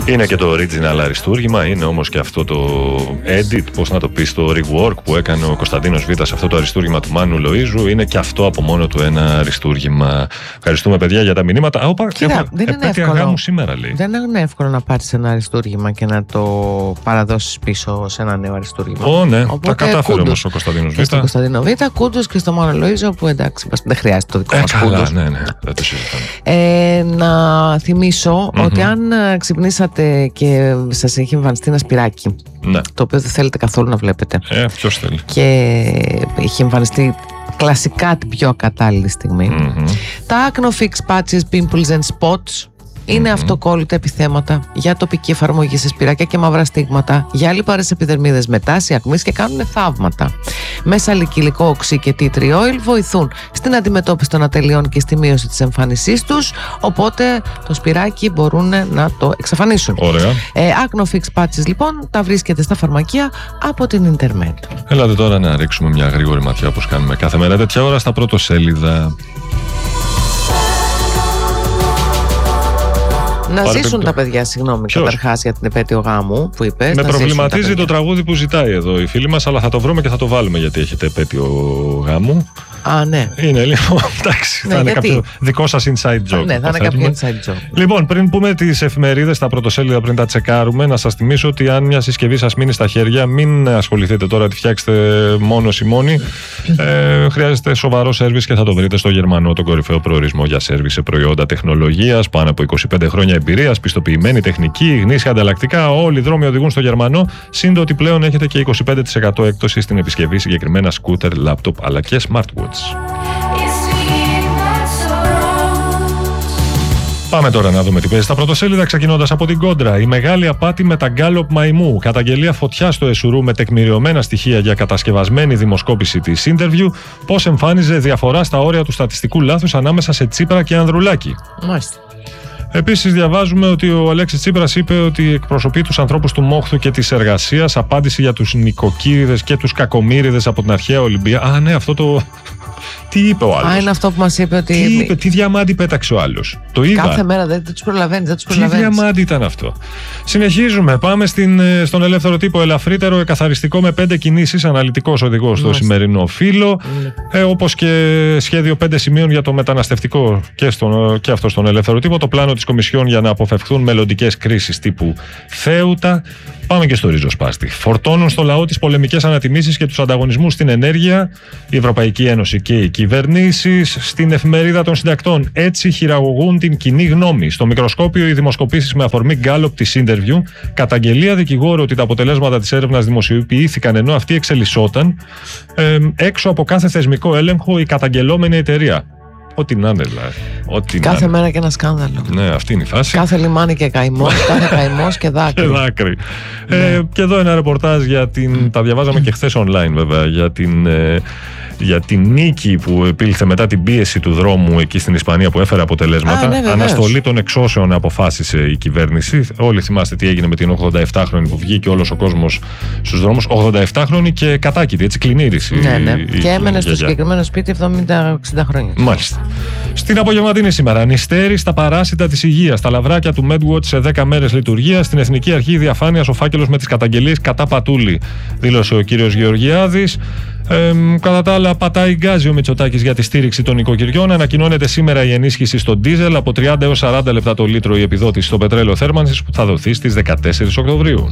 Είναι και το original αριστούργημα, είναι όμως και αυτό το edit, πώς να το πεις, το rework που έκανε ο Κωνσταντίνος Β σε αυτό το αριστούργημα του Μάνου Λοΐζου. Είναι και αυτό από μόνο του ένα αριστούργημα. Ευχαριστούμε, παιδιά, για τα μηνύματα. Κοίτα, δεν είναι εύκολο. Γάμου σήμερα, λέει. Δεν είναι εύκολο να πάρεις ένα αριστούργημα και να το παραδώσεις πίσω σε ένα νέο αριστούργημα. Ναι, τα κατάφερε όμως ο Κωνσταντίνος Β. Και στον Κωνσταντίνο Β, κούντος και στο Μάνο Λοΐζο, που εντάξει, δεν χρειάζεται το δικό μας κούντος. Ναι, δεν το συζητάμε. Να θυμίσω ότι αν ξυπνήσατε και σας έχει εμφανιστεί ένα σπυράκι, το οποίο δεν θέλετε καθόλου να βλέπετε, ποιος θέλει, και έχει εμφανιστεί κλασικά την πιο ακατάλληλη στιγμή, τα Acnofix Patches Pimples and Spots είναι αυτοκόλλητα επιθέματα για τοπική εφαρμογή σε σπυράκια και μαύρα στίγματα, για λιπαρές επιδερμίδες με τάση ακμής και κάνουν θαύματα. Με σαλικυλικό οξύ και tea tree oil βοηθούν στην αντιμετώπιση των ατελειών και στη μείωση της εμφάνισής τους, οπότε το σπυράκι μπορούν να το εξαφανίσουν. Ωραία. Acnofix Patches λοιπόν τα βρίσκεται στα φαρμακεία από την Intermed. Έλατε τώρα να ρίξουμε μια γρήγορη ματιά, όπως κάνουμε κάθε μέρα τέτοια ώρα, στα πρωτοσέλιδα. Να ζήσουν τα παιδιά, συγγνώμη, καταρχάς, για την επέτειο γάμου που είπες. Με προβληματίζει το τραγούδι που ζητάει εδώ η φίλη μας, αλλά θα το βρούμε και θα το βάλουμε, γιατί έχετε επέτειο γάμου. Ναι. Είναι λοιπόν, εντάξει, θα είναι κάποιο δικό σας inside joke. Ναι, θα είναι κάποιο inside joke. Λοιπόν, πριν πούμε τις εφημερίδες, τα πρωτοσέλιδα, πριν τα τσεκάρουμε, να σας θυμίσω ότι αν μια συσκευή σας μείνει στα χέρια, μην ασχοληθείτε τώρα, τη φτιάξετε μόνος ή μόνοι. Χρειάζεται σοβαρό σέρβις και θα το βρείτε στο Γερμανό, τον κορυφαίο προορισμό για σέρβις σε προϊόντα τεχνολογίας, πάνω από 25 χρόνια εμπειρίας, πιστοποιημένη τεχνική, γνήσια ανταλλακτικά. Όλοι οι δρόμοι οδηγούν στο Γερμανό. Σύντο ότι πλέον έχετε και 25% έκπτωση στην επισκευή συγκεκριμένα σκούτερ, λάπτοπ αλλά και smartwatch. Πάμε τώρα να δούμε τι παίζει στα πρωτοσέλιδα, ξεκινώντας από την κόντρα. Η μεγάλη απάτη με τα γκάλοπ μαϊμού. Καταγγελία φωτιά στο Εσουρού με τεκμηριωμένα στοιχεία για κατασκευασμένη δημοσκόπηση της Interview. Πώς εμφάνιζε διαφορά στα όρια του στατιστικού λάθους ανάμεσα σε Τσίπρα και Ανδρουλάκη. Μάλιστα. Επίσης, διαβάζουμε ότι ο Αλέξης Τσίπρας είπε ότι εκπροσωπεί τους ανθρώπους του μόχθου και της εργασίας. Απάντηση για τους νοικοκύριδες και τους κακομύριδες από την αρχαία Ολυμπία. Ναι, αυτό το. Τι είπε ο άλλος. Είναι αυτό που μας είπε ότι. Τι διαμάντι πέταξε ο άλλος. Το είδα. Κάθε μέρα δεν τους προλαβαίνεις. Τι διαμάντι ήταν αυτό. Συνεχίζουμε. Πάμε στον ελεύθερο τύπο. Ελαφρύτερο, εκαθαριστικό με 5 κινήσεις. Αναλυτικός οδηγός στο σημερινό φύλλο. Όπως και σχέδιο 5 σημείων για το μεταναστευτικό και αυτό στον ελεύθερο τύπο. Το πλάνο της Κομισιόν για να αποφευχθούν μελλοντικές κρίσεις τύπου Θέουτα. Πάμε και στο ριζοσπάστη. Φορτώνουν στο λαό τις πολεμικές ανατιμήσεις και τους ανταγωνισμούς στην ενέργεια, η Ευρωπαϊκή Ένωση και οι κυβερνήσεις. Στην εφημερίδα των συντακτών, έτσι χειραγωγούν την κοινή γνώμη. Στο μικροσκόπιο, οι δημοσκοπήσεις με αφορμή γκάλοπ της Interview. Καταγγελία δικηγόρου ότι τα αποτελέσματα της έρευνας δημοσιοποιήθηκαν ενώ αυτή εξελισσόταν. Έξω από κάθε θεσμικό έλεγχο, η καταγγελόμενη εταιρεία. Ό,τι να είναι, δηλαδή. Κάθε μέρα και ένα σκάνδαλο. Ναι, αυτή είναι η φάση. Κάθε λιμάνι και καημός, κάθε καημός και δάκρυ. Και εδώ ένα ρεπορτάζ για την. Τα διαβάζαμε και χθες online, βέβαια. Για την νίκη που επήλθε μετά την πίεση του δρόμου εκεί στην Ισπανία που έφερε αποτελέσματα. Αναστολή των εξώσεων αποφάσισε η κυβέρνηση. Όλοι θυμάστε τι έγινε με την 87χρονη που βγήκε όλος ο κόσμος στους δρόμους. 87χρονη και κατάκητη, έτσι, κλινήριση. Ναι. Και έμενε στο συγκεκριμένο σπίτι 70-60 χρόνια. Μάλιστα. Στην απογευματινή σήμερα, νηστέρι στα παράσιτα της υγείας. Τα λαβράκια του MedWatch σε 10 μέρες λειτουργία. Στην Εθνική Αρχή Διαφάνειας ο φάκελος με τις καταγγελίες κατά Πατούλη, δήλωσε ο κύριος Γεωργιάδης. Κατά τα άλλα, πατάει γκάζι ο Μητσοτάκης για τη στήριξη των οικοκυριών. Ανακοινώνεται σήμερα η ενίσχυση στο ντίζελ από 30 έως 40 λεπτά το λίτρο η επιδότηση στο πετρέλαιο θέρμανσης που θα δοθεί στις 14 Οκτωβρίου.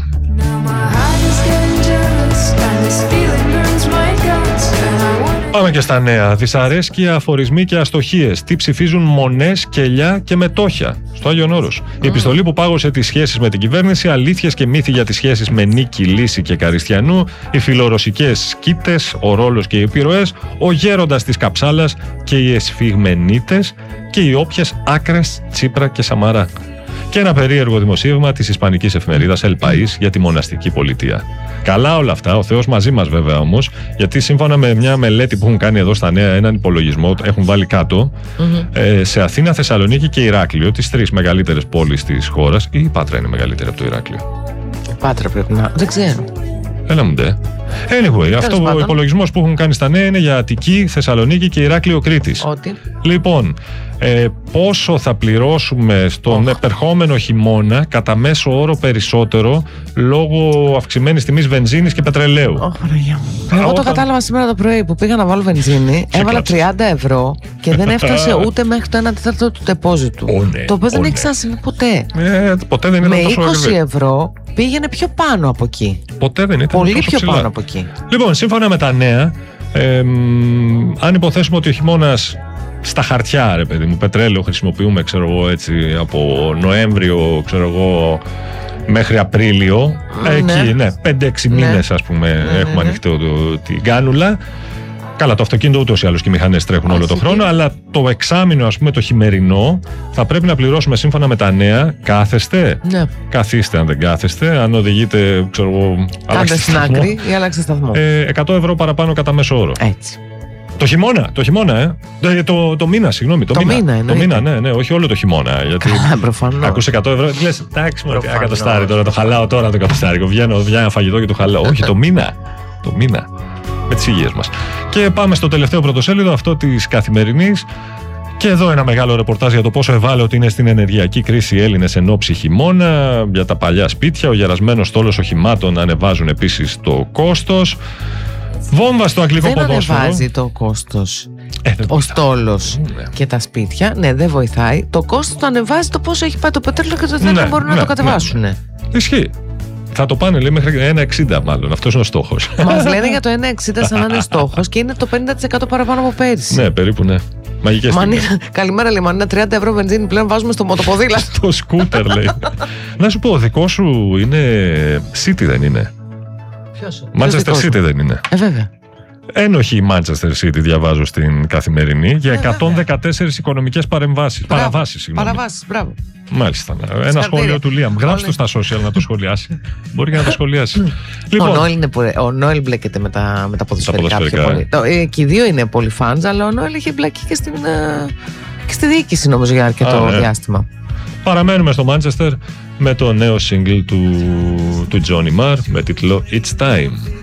Πάμε και στα νέα. Δυσαρέσκεια, αφορισμοί και αστοχίες. Τι ψηφίζουν μονές, κελιά και μετόχια στο Άγιον Όρος. Η επιστολή που πάγωσε τις σχέσεις με την κυβέρνηση, αλήθειες και μύθοι για τις σχέσεις με Νίκη, Λύση και Καριστιανού, οι φιλορωσικές σκήτες, ο ρόλος και οι επιρροές, ο γέροντας της Καψάλας και οι εσφιγμενίτες και οι όποιες άκρες Τσίπρα και Σαμαρά. Και ένα περίεργο δημοσίευμα της ισπανικής εφημερίδας El País για τη μοναστική πολιτεία. Καλά όλα αυτά, ο Θεός μαζί μας βέβαια όμως, γιατί σύμφωνα με μια μελέτη που έχουν κάνει εδώ στα νέα, έναν υπολογισμό, έχουν βάλει κάτω, σε Αθήνα, Θεσσαλονίκη και Ηράκλειο, τις 3 μεγαλύτερες πόλεις της χώρας, ή η Πάτρα είναι μεγαλύτερη από το Ηράκλειο? Πάτρα πρέπει να. Δεν ξέρω. Έλα μου ντε. Anyway, αυτό ο υπολογισμός που έχουν κάνει στα νέα είναι για Αττική, Θεσσαλονίκη και Ηράκλειο Κρήτης. Ότι. Λοιπόν, πόσο θα πληρώσουμε στον επερχόμενο χειμώνα κατά μέσο όρο περισσότερο λόγω αυξημένης τιμής βενζίνης και πετρελαίου. Εγώ το κατάλαβα σήμερα το πρωί που πήγα να βάλω βενζίνη, έβαλα 30 ευρώ και δεν έφτασε ούτε μέχρι το 1/4 του τεπόζιτου. Το οποίο δεν έχει ξανασυμβεί ποτέ. Ποτέ δεν ήταν τόσο με 20 ευρώ πήγαινε πιο πάνω από εκεί. Ποτέ δεν ήταν πολύ τόσο πιο ψηλά. πάνω από εκεί. Λοιπόν, σύμφωνα με τα νέα, αν υποθέσουμε ότι ο χειμώνας στα χαρτιά, ρε παιδί μου, πετρέλαιο χρησιμοποιούμε, ξέρω εγώ, έτσι, από Νοέμβριο, ξέρω εγώ, μέχρι Απρίλιο, εκεί, 5-6 μήνες, ας πούμε, έχουμε ανοιχτό την κάνουλα. Καλά, το αυτοκίνητο ούτως ή άλλως και οι μηχανές τρέχουν όλο το χρόνο, αλλά το εξάμηνο, ας πούμε, το χειμερινό, θα πρέπει να πληρώσουμε σύμφωνα με τα νέα. Κάθεστε. Ναι. Καθίστε αν δεν κάθεστε. Αν οδηγείτε, ξέρω εγώ, κάντε στην άκρη ή άλλαξε σταθμό. 100 ευρώ παραπάνω κατά μέσο όρο. Έτσι. Το χειμώνα, το μήνα, συγγνώμη. Το μήνα, ναι, όχι όλο το χειμώνα. Γιατί προφανώς. Ακούς 100 ευρώ, λες, εντάξει, μου εκατοστάρι τώρα, το χαλάω τώρα το εκατοστάρι. Βγαίνω ένα φαγητό και το χαλάω. Όχι, το μήνα. Με τις υγείες μας. Και πάμε στο τελευταίο πρωτοσέλιδο, αυτό της Καθημερινής. Και εδώ ένα μεγάλο ρεπορτάζ για το πόσο ευάλωτοι είναι στην ενεργειακή κρίση οι Έλληνες εν όψη χειμώνα, για τα παλιά σπίτια. Ο γερασμένος στόλος οχημάτων ανεβάζουν επίσης το κόστος. Βόμβα στο αγγλικό ποδόσφαιρο. Δεν ανεβάζει το κόστος ο στόλος και τα σπίτια. Ναι, δεν βοηθάει. Το κόστος το ανεβάζει το πόσο έχει πάει το πετρέλαιο και το δεν μπορούν να το κατεβάσουν. Ισχύει. Θα το πάνε, λέει, μέχρι 1,60 μάλλον. Αυτός είναι ο στόχος. Μας λένε για το 1,60 σαν να είναι στόχος και είναι το 50% παραπάνω από πέρυσι. Ναι, περίπου, ναι. Μαγικές στιγμές. Καλημέρα, λέει, μα είναι 30 ευρώ βενζίνη πλέον βάζουμε στο μοτοποδήλατο. Στο σκούτερ, λέει. Να σου πω, ο δικός σου είναι City, δεν είναι? Ποιος? Manchester City δεν είναι? Βέβαια. Ένοχη η Manchester City, διαβάζω στην Καθημερινή, για 114 οικονομικές παραβάσεις. Παραβάσεις, μπράβο. Μάλιστα. Ένα σχόλιο του Λίαμ. Γράψτε το στα social να το σχολιάσει. Μπορεί και να το σχολιάσει. Λοιπόν, ο Νόελ μπλέκεται με τα ποδοσφαιρικά πιο πολύ. Και οι δύο είναι πολύ φαντζ, αλλά ο Νόελ έχει μπλακεί και στη διοίκηση, νομίζω, για αρκετό διάστημα. Παραμένουμε στο Manchester με το νέο single του Johnny Marr με τίτλο It's Time.